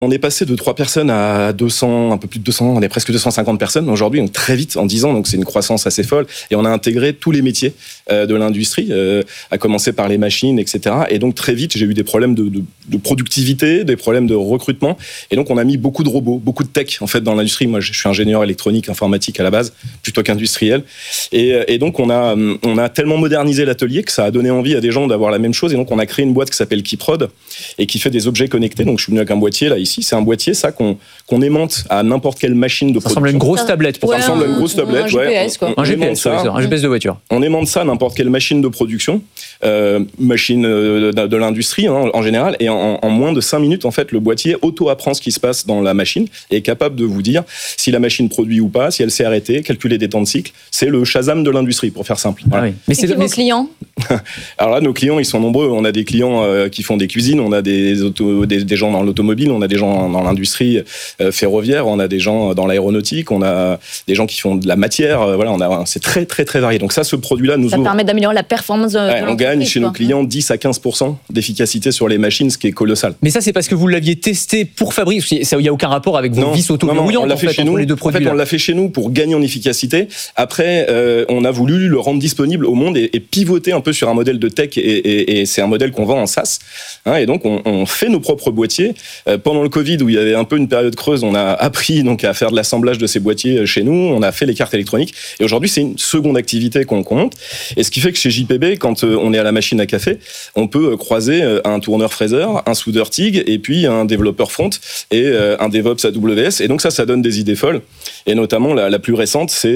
On est passé de 3 personnes à 200, un peu plus de 200, on est presque 250 personnes aujourd'hui, donc très vite, en 10 ans, donc c'est une croissance assez folle. Et on a intégré tous les métiers de l'industrie, à commencer par les machines, etc. Et donc très vite, j'ai eu des problèmes de productivité, des problèmes de recrutement. Et donc on a mis beaucoup de robots, beaucoup de tech en fait dans l'industrie. Moi, je suis ingénieur électronique, informatique à la base, plutôt qu'industriel. Et donc on a tellement modernisé l'atelier que ça a donné envie à des gens d'avoir la même chose. Et donc on a créé une boîte qui s'appelle Kiprod et qui fait des objets connectés. Donc je suis venu avec un boîtier là ici. C'est un boîtier, ça, qu'on aimante à n'importe quelle machine de production. Ça ressemble à une grosse tablette. Ça ressemble à une grosse tablette, un GPS, quoi. Un GPS, un GPS de voiture. On aimante ça à n'importe quelle machine de production, machine de l'industrie en général, et en moins de 5 minutes, en fait, le boîtier auto-apprend ce qui se passe dans la machine et est capable de vous dire si la machine produit ou pas, si elle s'est arrêtée, calculer des temps de cycle. C'est le Shazam de l'industrie, pour faire simple. Voilà. Ah oui. Mais c'est qui vos clients? Alors là, nos clients, ils sont nombreux. On a des clients qui font des cuisines, on a des gens dans l'automobile, on a des gens dans l'industrie ferroviaire, on a des gens dans l'aéronautique, on a des gens qui font de la matière. Voilà, c'est très très très varié. Donc ça, ce produit-là nous ouvre. Ça permet d'améliorer la performance de l'entreprise. On gagne chez nos clients 10 à 15% d'efficacité sur les machines, ce qui est colossal. Mais ça, c'est parce que vous l'aviez testé pour fabriquer. Ça, il n'y a aucun rapport avec vos vis auto-verrouillantes. On l'a fait chez nous. Les deux produits. En fait, on l'a fait chez nous pour gagner en efficacité. Après, on a voulu le rendre disponible au monde et pivoter un peu sur un modèle de tech et c'est un modèle qu'on vend en SaaS. Et donc, on fait nos propres boîtiers. Pendant le Covid, où il y avait un peu une période creuse, on a appris donc à faire de l'assemblage de ces boîtiers chez nous. On a fait les cartes électroniques. Et aujourd'hui, c'est une seconde activité qu'on monte. Et ce qui fait que chez JPB, quand on est à la machine à café, on peut croiser un tourneur-fraiseur, un soudeur TIG, et puis un développeur front et un DevOps AWS. Et donc ça donne des idées folles. Et notamment, la plus récente, c'est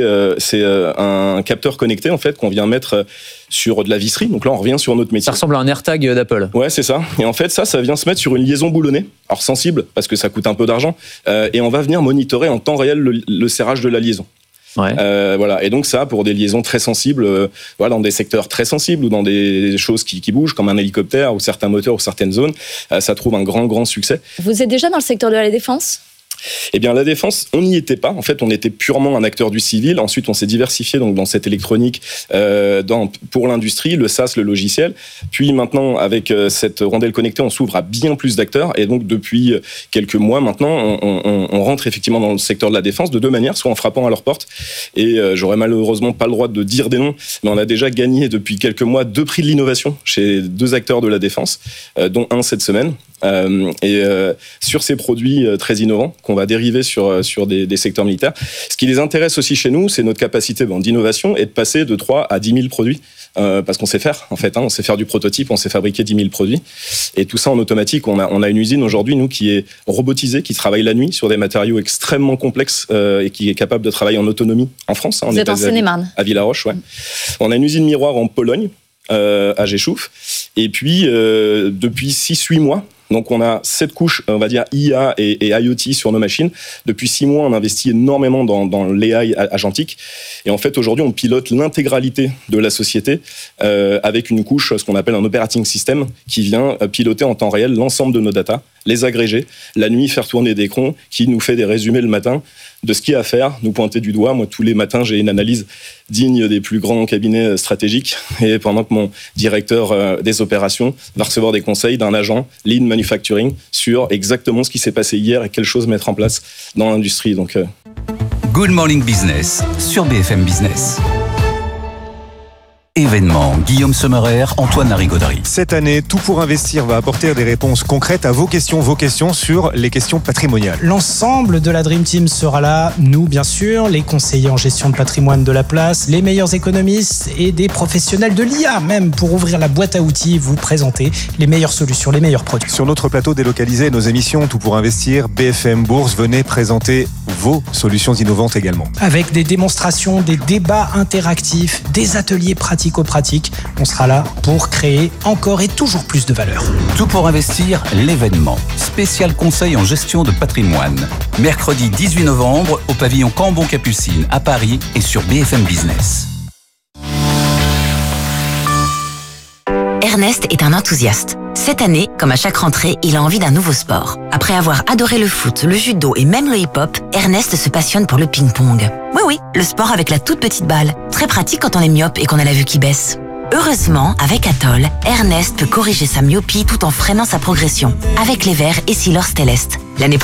un capteur connecté, en fait, qu'on vient mettre sur de la visserie. Donc là, on revient sur notre métier. Ça ressemble à un AirTag d'Apple. Ouais, c'est ça. Et en fait, ça vient se mettre sur une liaison boulonnée. Alors sensible, parce que ça coûte un peu d'argent. Et on va venir monitorer en temps réel le serrage de la liaison. Ouais. Voilà. Et donc ça, pour des liaisons très sensibles, dans des secteurs très sensibles ou dans des choses qui bougent, comme un hélicoptère ou certains moteurs ou certaines zones, ça trouve un grand succès. Vous êtes déjà dans le secteur de la défense ? Eh bien, la défense, on n'y était pas. En fait, on était purement un acteur du civil. Ensuite, on s'est diversifié donc dans cette électronique pour l'industrie, le SaaS, le logiciel. Puis maintenant, avec cette rondelle connectée, on s'ouvre à bien plus d'acteurs. Et donc, depuis quelques mois maintenant, on rentre effectivement dans le secteur de la défense de deux manières, soit en frappant à leur porte. Et j'aurais malheureusement pas le droit de dire des noms, mais on a déjà gagné depuis quelques mois 2 prix de l'innovation chez 2 acteurs de la défense, dont un cette semaine. Sur ces produits très innovants qu'on va dériver sur des secteurs militaires. Ce qui les intéresse aussi chez nous, c'est notre capacité d'innovation et de passer de 3 à 10 000 produits. Parce qu'on sait faire, en fait. On sait faire du prototype, on sait fabriquer 10 000 produits. Et tout ça en automatique. On a une usine aujourd'hui, nous, qui est robotisée, qui travaille la nuit sur des matériaux extrêmement complexes et qui est capable de travailler en autonomie en France. Vous êtes en Seine-et-Marne. À Villaroche, ouais. On a une usine miroir en Pologne, à Geschouf. Et puis, depuis 6-8 mois, donc on a 7 couches, on va dire IA et IoT sur nos machines. Depuis 6 mois, on investit énormément dans l'AI agentique. Et en fait, aujourd'hui, on pilote l'intégralité de la société avec une couche, ce qu'on appelle un operating system, qui vient piloter en temps réel l'ensemble de nos data, les agréger, la nuit faire tourner des crons, qui nous fait des résumés le matin de ce qu'il y a à faire, nous pointer du doigt. Moi, tous les matins, j'ai une analyse digne des plus grands cabinets stratégiques. Et pendant que mon directeur des opérations va recevoir des conseils d'un agent lean manufacturing sur exactement ce qui s'est passé hier et quelles choses mettre en place dans l'industrie. Donc, Good Morning Business sur BFM Business. Événement, Guillaume Sommerer, Antoine Larigauderie. Cette année, Tout pour investir va apporter des réponses concrètes à vos questions sur les questions patrimoniales. L'ensemble de la Dream Team sera là, nous bien sûr, les conseillers en gestion de patrimoine de la place, les meilleurs économistes et des professionnels de l'IA même pour ouvrir la boîte à outils, vous présenter les meilleures solutions, les meilleurs produits. Sur notre plateau délocalisé, nos émissions Tout pour investir, BFM Bourse, venez présenter vos solutions innovantes également. Avec des démonstrations, des débats interactifs, des ateliers pratico-pratiques, on sera là pour créer encore et toujours plus de valeur. Tout pour investir, l'événement. Spécial conseil en gestion de patrimoine. Mercredi 18 novembre au pavillon Cambon-Capucine à Paris et sur BFM Business. Ernest est un enthousiaste. Cette année, comme à chaque rentrée, il a envie d'un nouveau sport. Après avoir adoré le foot, le judo et même le hip-hop, Ernest se passionne pour le ping-pong. Oui, le sport avec la toute petite balle. Très pratique quand on est myope et qu'on a la vue qui baisse. Heureusement, avec Atoll, Ernest peut corriger sa myopie tout en freinant sa progression, avec les verres Essilor Stellest. L'année prochaine,